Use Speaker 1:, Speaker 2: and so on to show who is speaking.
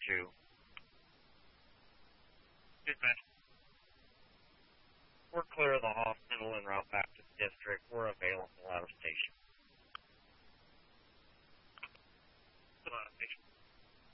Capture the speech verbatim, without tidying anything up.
Speaker 1: two. Dispatch. We're clear of the hospital en route back to the district. We're available.